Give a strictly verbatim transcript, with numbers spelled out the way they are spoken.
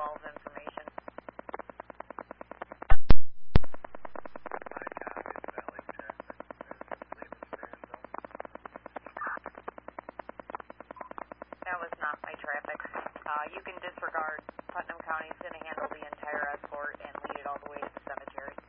Falls information. That was not my traffic. Uh, you can disregard. Putnam County's going to handle the entire escort and lead it all the way to the cemetery.